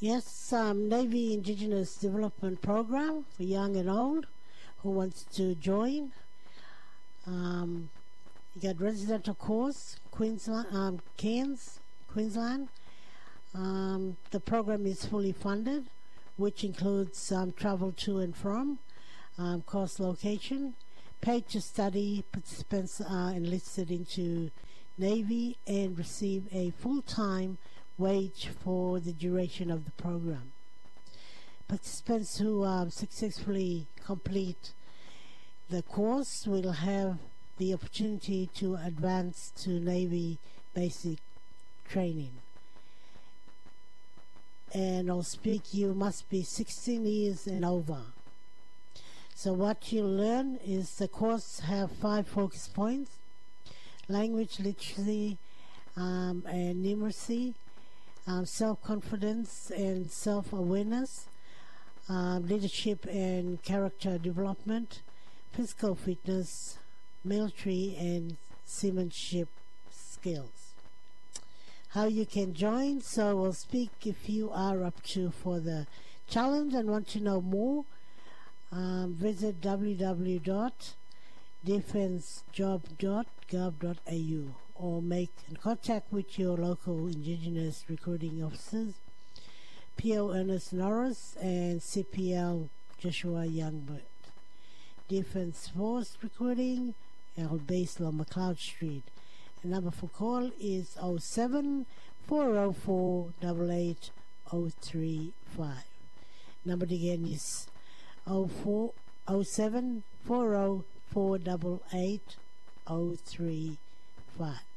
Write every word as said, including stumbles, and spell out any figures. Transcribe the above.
Yes, um, Navy Indigenous Development Program for young and old who wants to join. Um, you got residential course, Queensland, um, Cairns, Queensland. Um, the program is fully funded, which includes um, travel to and from, um, course location, paid to study. Participants are enlisted into Navy and receive a full-time wage for the duration of the program. Participants who um, successfully complete the course will have the opportunity to advance to Navy basic training. And I'll speak, you must be sixteen years and over. So what you learn is the course have five focus points: language literacy um, and numeracy, um, self-confidence and self-awareness, um, leadership and character development, physical fitness, military and seamanship skills. How you can join, so we'll speak if you are up to for the challenge and want to know more. Um, visit w w w dot defence job dot gov dot a u or make contact with your local Indigenous recruiting officers, P O Ernest Norris and C P L Joshua Youngbert. Defence Force Recruiting, our base on McLeod Street. The number for call is oh seven, four oh four, eight eight oh three five. Number again is oh seven, four oh four, eight eight oh three five.